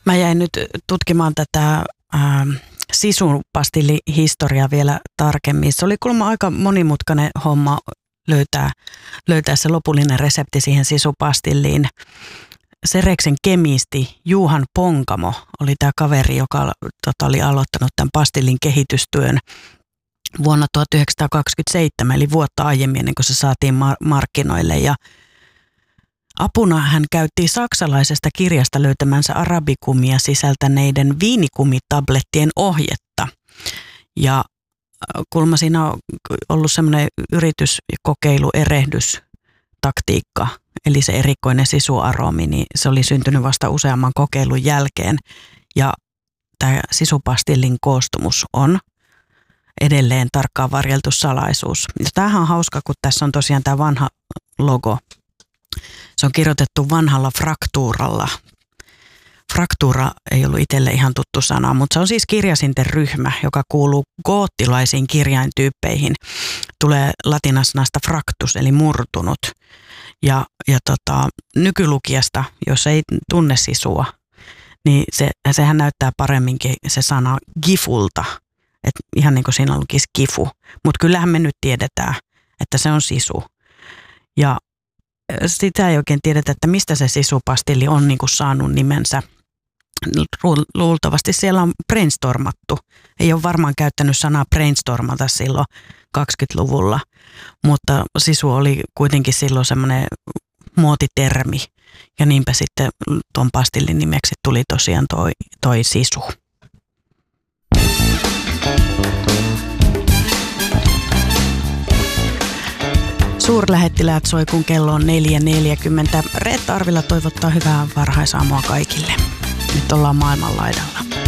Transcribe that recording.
Mä jäin nyt tutkimaan tätä sisupastillihistoriaa vielä tarkemmin. Se oli kuulemma aika monimutkainen homma löytää se lopullinen resepti siihen sisupastilliin. Sereksen kemisti Johan Ponkamo oli tämä kaveri, joka oli aloittanut tämän pastillin kehitystyön vuonna 1927, eli vuotta aiemmin, ennen kuin se saatiin markkinoille. Ja apuna hän käytti saksalaisesta kirjasta löytämänsä arabikumia sisältäneiden viinikumitablettien ohjetta. Ja kuulemma siinä on ollut semmoinen yrityskokeilu, erehdystaktiikka, eli se erikoinen sisuaromi, niin se oli syntynyt vasta useamman kokeilun jälkeen. Ja tämä sisupastillin koostumus on edelleen tarkkaan varjeltu salaisuus. Ja tämähän on hauska, kun tässä on tosiaan tämä vanha logo. Se on kirjoitettu vanhalla fraktuuralla. Fraktuura ei ollut itselle ihan tuttu sana, mutta se on siis kirjaisinten ryhmä, joka kuuluu goottilaisiin kirjaintyyppeihin. Tulee latinassanasta fraktus, eli murtunut. Ja nykylukijasta, jos ei tunne sisua, niin sehän näyttää paremminkin se sana gifulta. Et ihan niin kuin siinä lukisi gifu. Mutta kyllähän me nyt tiedetään, että se on sisu. Ja sitä ei oikein tiedetä, että mistä se sisupastilli on niin kuin saanut nimensä. Luultavasti siellä on brainstormattu. Ei ole varmaan käyttänyt sanaa brainstormata silloin 20-luvulla, mutta sisu oli kuitenkin silloin semmoinen muotitermi. Ja niinpä sitten tuon pastillin nimeksi tuli tosiaan toi sisu. Suurlähettiläät soi, kun kello on 4.40. Reetta Arvila toivottaa hyvää varhaisaamua kaikille. Nyt ollaan maailmanlaidalla.